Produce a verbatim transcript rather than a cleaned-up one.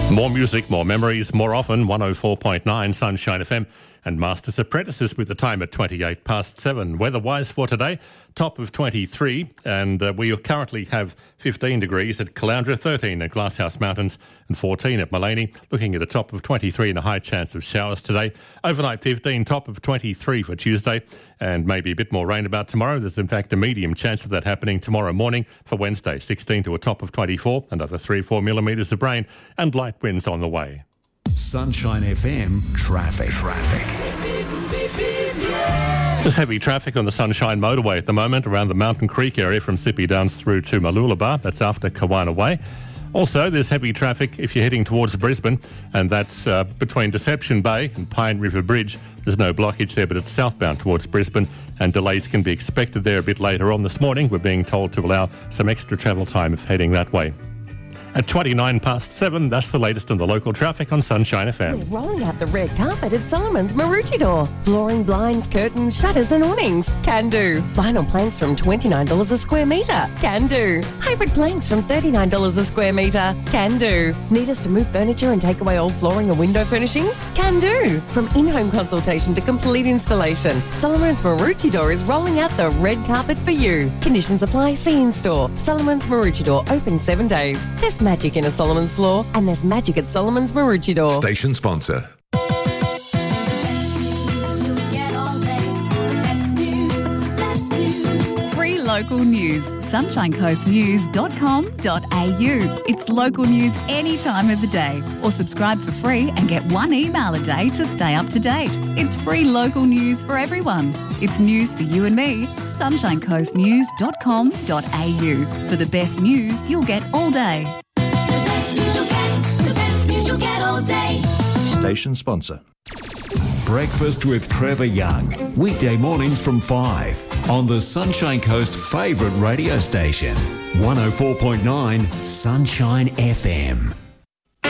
More music, more memories, more often. one oh four point nine Sunshine F M and Masters Apprentices with the time at twenty-eight past seven. Weather-wise for today, top of twenty-three, and uh, we currently have fifteen degrees at Caloundra, thirteen at Glasshouse Mountains and fourteen at Mullaney. Looking at a top of twenty-three and a high chance of showers today. Overnight fifteen, top of twenty-three for Tuesday, and maybe a bit more rain about tomorrow. There's in fact a medium chance of that happening tomorrow morning. For Wednesday, sixteen to a top of twenty-four, another three or four millimetres of rain and light winds on the way. Sunshine F M traffic. Traffic. There's heavy traffic on the Sunshine Motorway at the moment around the Mountain Creek area from Sippy Downs through to Mooloolaba. That's after Kawana Way. Also, there's heavy traffic if you're heading towards Brisbane, and that's uh, between Deception Bay and Pine River Bridge. There's no blockage there, but it's southbound towards Brisbane, and delays can be expected there a bit later on this morning. We're being told to allow some extra travel time if heading that way. At twenty-nine past seven, that's the latest in the local traffic on Sunshine F M. We're rolling out the red carpet at Solomon's Maroochydore. Flooring, blinds, curtains, shutters and awnings. Can do. Vinyl planks from twenty-nine dollars a square metre. Can do. Hybrid planks from thirty-nine dollars a square metre. Can do. Need us to move furniture and take away old flooring and window furnishings? Can do. From in-home consultation to complete installation, Solomon's Maroochydore is rolling out the red carpet for you. Conditions apply. See in store. Solomon's Maroochydore, open seven days. There's magic in a Solomon's floor, and there's magic at Solomon's Maroochydore. Station sponsor. Free local news. sunshine coast news dot com dot a u. It's local news any time of the day. Or subscribe for free and get one email a day to stay up to date. It's free local news for everyone. It's news for you and me. sunshine coast news dot com dot a u. For the best news you'll get all day. Station sponsor. Breakfast with Trevor Young. Weekday mornings from five on the Sunshine Coast favourite radio station. one oh four point nine Sunshine F M.